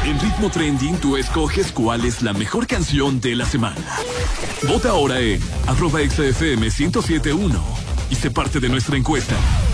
En Ritmo Trending tú escoges cuál es la mejor canción de la semana. Vota ahora en @exafm 1071 y sé parte de nuestra encuesta.